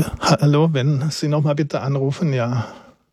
Hallo, wenn Sie nochmal bitte anrufen, ja.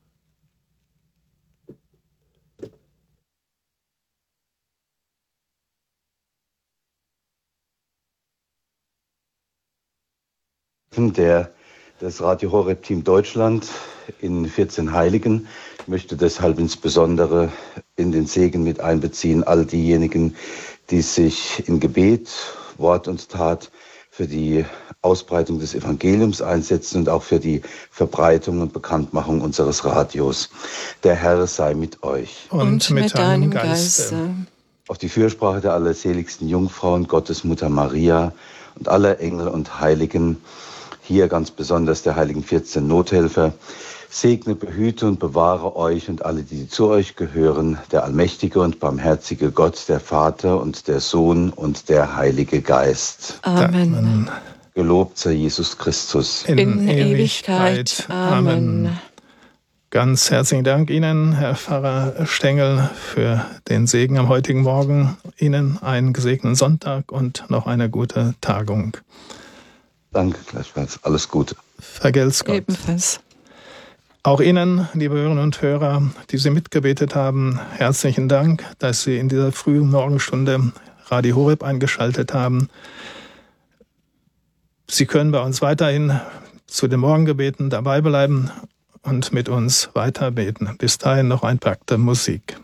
Das Radio Horeb Team Deutschland in 14 Heiligen. Ich möchte deshalb insbesondere in den Segen mit einbeziehen all diejenigen, die sich in Gebet, Wort und Tat für die Ausbreitung des Evangeliums einsetzen und auch für die Verbreitung und Bekanntmachung unseres Radios. Der Herr sei mit euch. Und mit deinem Geiste. Auf die Fürsprache der allerseligsten Jungfrauen, Gottesmutter Maria und aller Engel und Heiligen, hier ganz besonders der heiligen 14 Nothelfer, segne, behüte und bewahre euch und alle, die zu euch gehören, der allmächtige und barmherzige Gott, der Vater und der Sohn und der Heilige Geist. Amen. Gelobt sei Jesus Christus. In Ewigkeit. Amen. Ganz herzlichen Dank Ihnen, Herr Pfarrer Stengel, für den Segen am heutigen Morgen. Ihnen einen gesegneten Sonntag und noch eine gute Tagung. Danke gleichfalls. Alles Gute. Vergelt's Gott. Ebenfalls. Auch Ihnen, liebe Hörerinnen und Hörer, die Sie mitgebetet haben, herzlichen Dank, dass Sie in dieser frühen Morgenstunde Radio Horeb eingeschaltet haben. Sie können bei uns weiterhin zu den Morgengebeten dabei bleiben und mit uns weiter beten. Bis dahin noch ein Pakt der Musik.